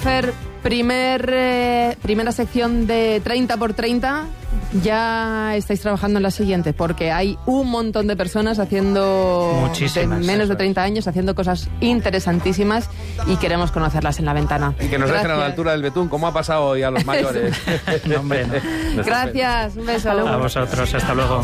Fer, primera sección de 30x30. Ya estáis trabajando en la siguiente, porque hay un montón de personas haciendo menos de 30 años haciendo cosas interesantísimas y queremos conocerlas en La Ventana. Y que nos dejen a la altura del betún, como ha pasado hoy a los mayores. No, hombre, no. Gracias, un beso. A vosotros, hasta luego.